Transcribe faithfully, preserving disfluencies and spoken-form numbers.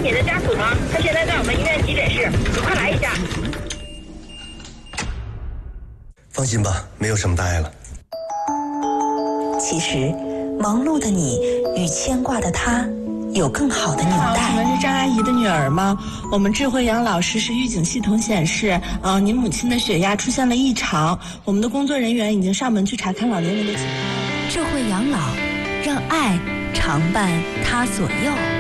你的家属吗？他现在在我们医院急诊室，你快来一下。 放心吧，没有什么大碍了。 其实，忙碌的你与牵挂的他有更好的纽带。 请问是张阿姨的女儿吗？我们智慧养老师是预警系统显示，呃，您母亲的血压出现了异常，我们的工作人员已经上门去查看老年人的情况。 智慧养老，让爱常伴他左右。